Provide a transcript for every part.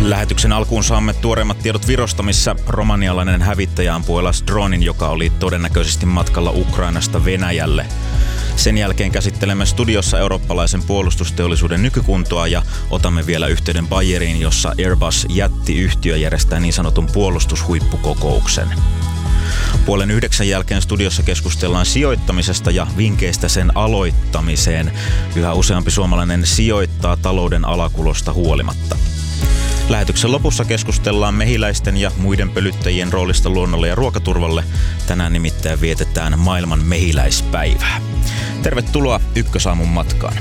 Lähetyksen alkuun saamme tuoreimmat tiedot Virosta, missä romanialainen hävittäjä ampui alas dronin, joka oli todennäköisesti matkalla Ukrainasta Venäjälle. Sen jälkeen käsittelemme studiossa eurooppalaisen puolustusteollisuuden nykykuntoa ja otamme vielä yhteyden Bayeriin, jossa Airbus-jättiyhtiö järjestää niin sanotun puolustushuippukokouksen. 8:30 jälkeen studiossa keskustellaan sijoittamisesta ja vinkkeistä sen aloittamiseen. Yhä useampi suomalainen sijoittaa talouden alakulosta huolimatta. Lähetyksen lopussa keskustellaan mehiläisten ja muiden pölyttäjien roolista luonnolle ja ruokaturvalle. Tänään nimittäin vietetään maailman mehiläispäivää. Tervetuloa Ykkösaamun matkaan.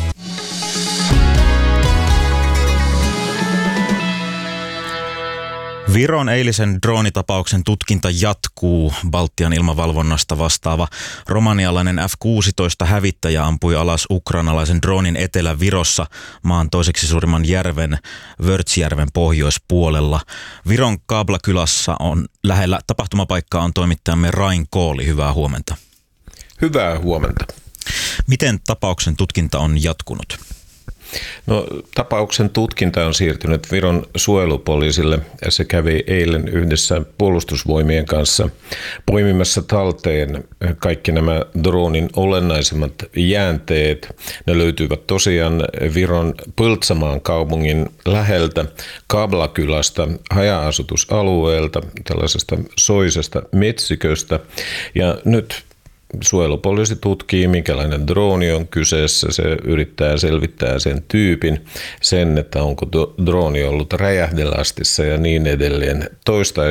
Viron eilisen droonitapauksen tutkinta jatkuu. Baltian ilmavalvonnasta vastaava romanialainen F-16 hävittäjä ampui alas ukrainalaisen droonin Etelä-Virossa maan toiseksi suurimman järven Vörtsjärven pohjoispuolella. Viron Kablakylässä on lähellä tapahtumapaikkaa on toimittajamme Rain Kooli. Hyvää huomenta. Hyvää huomenta. Miten tapauksen tutkinta on jatkunut? No, tapauksen tutkinta on siirtynyt Viron suojelupoliisille. Se kävi eilen yhdessä puolustusvoimien kanssa poimimassa talteen kaikki nämä dronin olennaisimmat jäänteet. Ne löytyivät tosiaan Viron Põltsamaan kaupungin läheltä Kablakylästä, haja-asutusalueelta, tällaisesta soisesta metsiköstä. Ja nyt suojelupoliisi tutkii, minkälainen drooni on kyseessä. Se yrittää selvittää sen tyypin, sen, että onko drooni ollut räjähdelastissa ja niin edelleen.